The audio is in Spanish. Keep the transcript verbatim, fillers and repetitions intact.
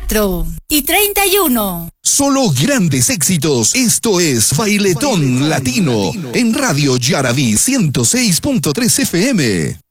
veinticuatro y treinta y uno. Solo grandes éxitos. Esto es Bailetón, Bailetón Latino, Latino en Radio Yaraví ciento seis punto tres F M.